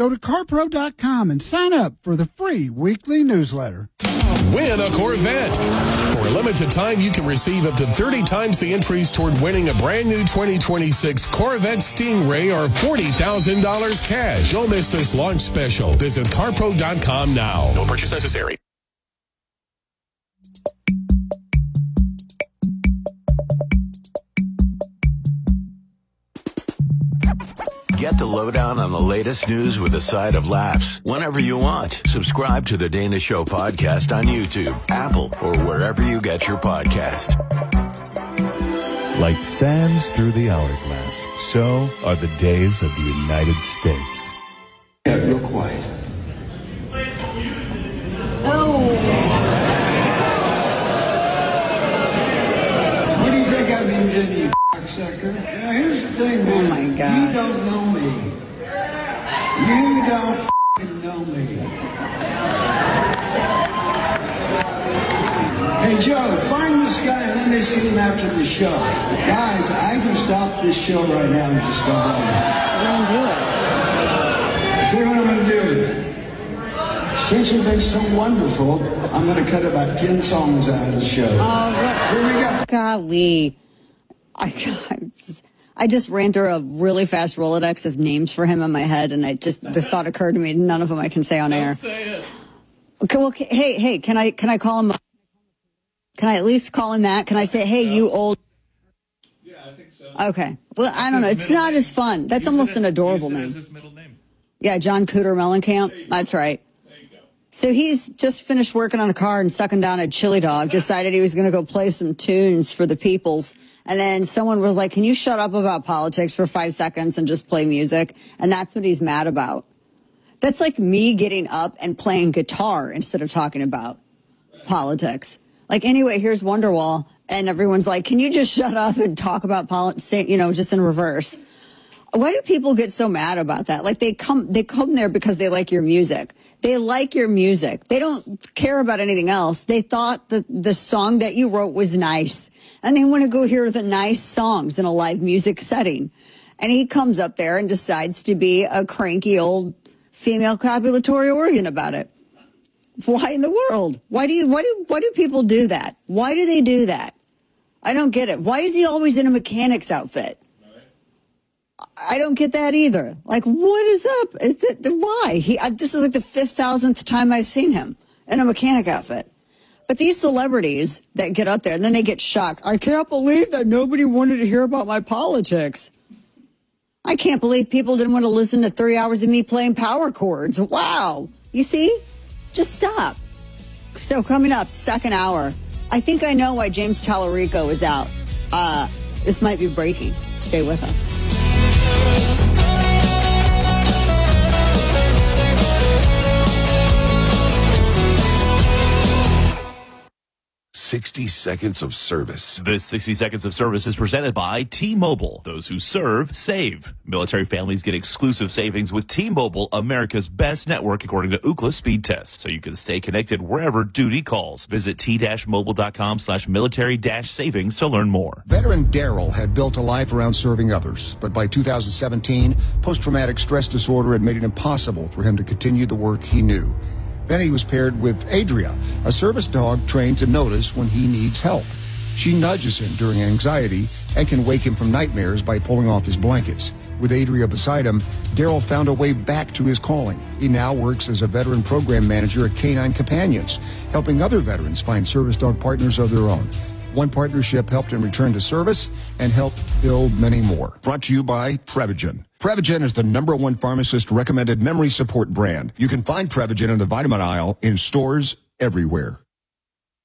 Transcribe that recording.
go to carpro.com and sign up for the free weekly newsletter. Win a Corvette. For a limited time, you can receive up to 30 times the entries toward winning a brand new 2026 Corvette Stingray or $40,000 cash. Don't miss this launch special. Visit carpro.com now. No purchase necessary. Get the lowdown on the latest news with a side of laughs whenever you want. Subscribe to the Dana Show podcast on YouTube, Apple, or wherever you get your podcast. Like sands through the hourglass, so are the days of the United States. Yeah, real quiet. Oh. What do you think I've been doing, you cocksucker? Now, here's the thing, man. Oh, my gosh. You don't know me. You don't f***ing know me. Hey, Joe, find this guy and let me see him after the show. Guys, I can stop this show right now and just go home. Don't do it. Tell you what I'm going to do. Since you've been so wonderful, I'm going to cut about 10 songs out of the show. Oh, what? Here we go. Golly. I just ran through a really fast Rolodex of names for him in my head, and the thought occurred to me, none of them I can say on air. Say it. Okay, well, hey, can I call him? Can I at least call him that? Can I say, hey, you old? Yeah, I think so. Okay. Well, I don't know. It's not as fun. That's almost an adorable name. Use his middle name. Yeah, John Cooter Mellencamp. That's right. There you go. So he's just finished working on a car and sucking down a chili dog, decided he was going to go play some tunes for the peoples. And then someone was like, can you shut up about politics for 5 seconds and just play music? And that's what he's mad about. That's like me getting up and playing guitar instead of talking about politics. Like, anyway, here's Wonderwall. And everyone's like, can you just shut up and talk about politics, just in reverse? Why do people get so mad about that? Like, they come there because they like your music. They like your music. They don't care about anything else. They thought that the song that you wrote was nice. And they want to go hear the nice songs in a live music setting. And he comes up there and decides to be a cranky old female copulatory organ about it. Why in the world? Why do people do that? Why do they do that? I don't get it. Why is he always in a mechanic's outfit? I don't get that either. Like, what is up? Why? This is like the 5,000th time I've seen him in a mechanic outfit. But these celebrities that get up there and then they get shocked. I can't believe that nobody wanted to hear about my politics. I can't believe people didn't want to listen to 3 hours of me playing power chords. Wow. You see? Just stop. So coming up, second hour. I think I know why James Tallarico is out. This might be breaking. Stay with us. 60 seconds of service. This 60 seconds of service is presented by T-Mobile. Those who serve, save. Military families get exclusive savings with T-Mobile, America's best network according to Ookla speed test. So you can stay connected wherever duty calls. Visit t-mobile.com/military-savings to learn more. Veteran Daryl had built a life around serving others, but by 2017, post-traumatic stress disorder had made it impossible for him to continue the work he knew. Then he was paired with Adria, a service dog trained to notice when he needs help. She nudges him during anxiety and can wake him from nightmares by pulling off his blankets. With Adria beside him, Daryl found a way back to his calling. He now works as a veteran program manager at Canine Companions, helping other veterans find service dog partners of their own. One partnership helped him return to service and helped build many more. Brought to you by Prevagen. Prevagen is the #1 pharmacist-recommended memory support brand. You can find Prevagen in the vitamin aisle in stores everywhere.